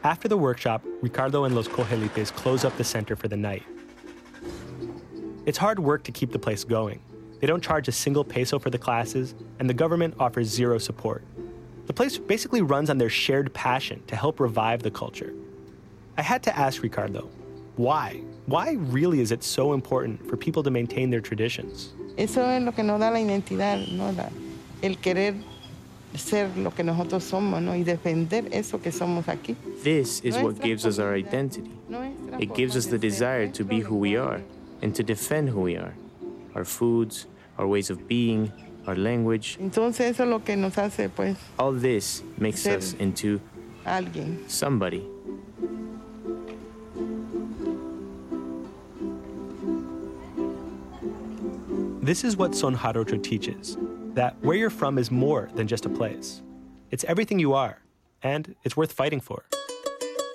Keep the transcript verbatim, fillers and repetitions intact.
After the workshop, Ricardo and Los Cojelites close up the center for the night. It's hard work to keep the place going. They don't charge a single peso for the classes, and the government offers zero support. The place basically runs on their shared passion to help revive the culture. I had to ask Ricardo, why? Why really is it so important for people to maintain their traditions? Eso es lo que nos da la identidad, ¿no? La, el querer ser lo que nosotros somos, ¿no? Y defender eso que somos aquí. This is what gives us our identity. It gives us the desire to be who we are and to defend who we are. Our foods, our ways of being, our language. Entonces eso es lo que nos hace, pues, all this makes us into alguien. Somebody. This is what Son Jarocho teaches, that where you're from is more than just a place. It's everything you are, and it's worth fighting for.